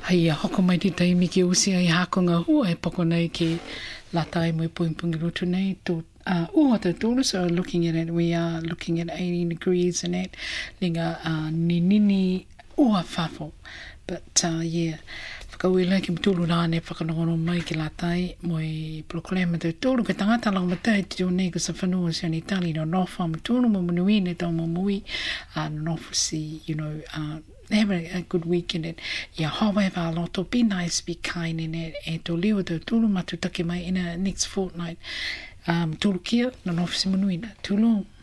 Hai hoko mai te taimi ki usi ai hakonga hua e poko nei ki la tai mo puimpungi rutu nei tō te tōru, so looking at it, we are looking at 18 degrees and it, linga nini ua whafo. But yeah, whakauila ki mtulu rāne whakanongono mai ki la tai mo I proclaim te tōru, ka tangata lang matai te tō nei ko sa whanua si ani tali no nofa mtulu mo munui ne tau mo mui, no nofa si, you know, have a good weekend and yeah, however, loto, be nice, be kind in it, e tō leo te tūlu matutake mai in a next fortnight. Tūlu kia, no nofa si munuina, tūlu.